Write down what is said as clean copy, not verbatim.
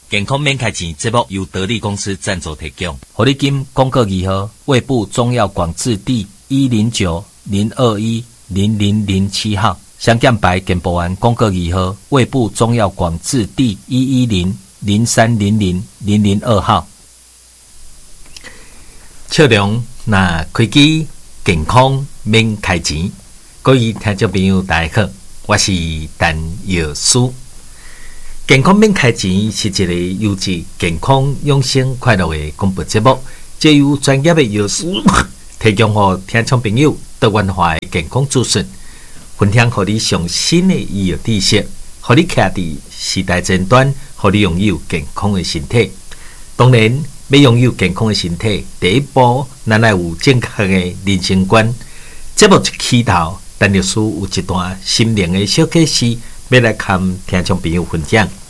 健康免开钱节目由得力公司赞助提供。 活力金公告二号，卫部中药广字第109-021-0007号，香港白健保案公告二号，卫部中药广字第110-0300-002号。笑容那开机健康免开钱，各位听众朋友大家好，我是陈药师。健康免开钱是一个优质健康养生快乐的广播节目，借由专业的药师提供给听众朋友多元化的健康资讯，分享给你上新的医药知识，让你徛在时代前端，让你拥有健康的身体。当然，要拥有健康的身体，第一步咱要有正确的人生观。节目一起头，陈律师有一段心灵的小启示，要来跟听众朋友分享。